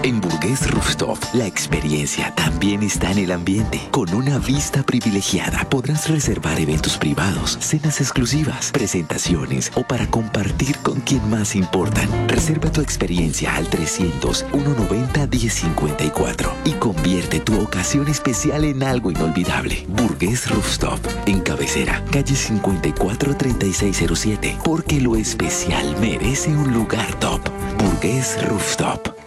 En Burgués Rooftop, la experiencia también está en el ambiente. Con una vista privilegiada podrás reservar eventos privados, cenas exclusivas, presentaciones o para compartir con quien más importan. Reserva tu experiencia al 300-190-1054 y convierte tu ocasión especial en algo inolvidable. Burgués Rooftop, en Cabecera, calle 543607, porque lo especial merece un lugar top. Burgués Rooftop.